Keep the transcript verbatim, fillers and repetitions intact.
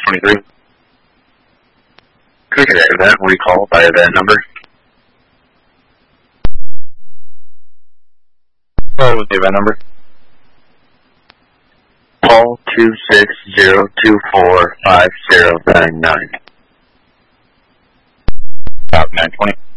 twenty-three. Cruiser event recall by event number. What was the event number? Call two six zero two four five zero nine nine. About nine twenty.